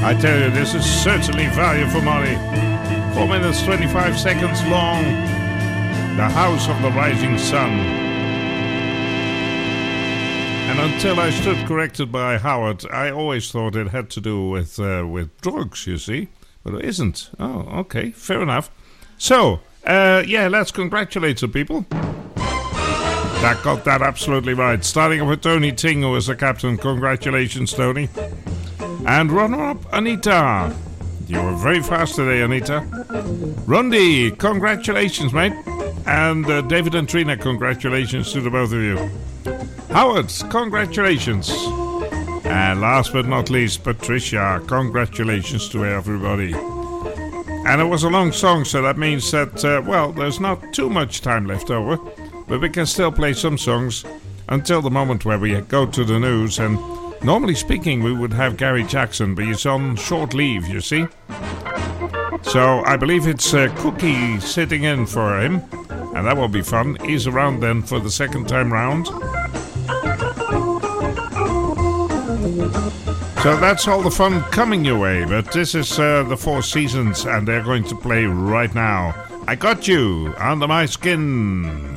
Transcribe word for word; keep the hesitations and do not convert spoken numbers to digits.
I tell you, this is certainly value for money. four minutes, twenty-five seconds long. The House of the Rising Sun. And until I stood corrected by Howard, I always thought it had to do with uh, with drugs, you see. But it isn't. Oh, okay, fair enough. So, uh, yeah, let's congratulate some people. That got that absolutely right. Starting off with Tony Ting, who was the captain. Congratulations, Tony. And runner-up, Anita. You were very fast today, Anita. Rundy, congratulations, mate. And uh, David and Trina, congratulations to the both of you. Howard, congratulations. And last but not least, Patricia, congratulations to everybody. And it was a long song, so that means that, uh, well, there's not too much time left over. But we can still play some songs until the moment where we go to the news. And normally speaking, we would have Gary Jackson, but he's on short leave, you see. So I believe it's uh, Cookie sitting in for him. And that will be fun. He's around then for the second time round. So that's all the fun coming your way. But this is uh, the Four Seasons, and they're going to play right now. I Got You Under My Skin.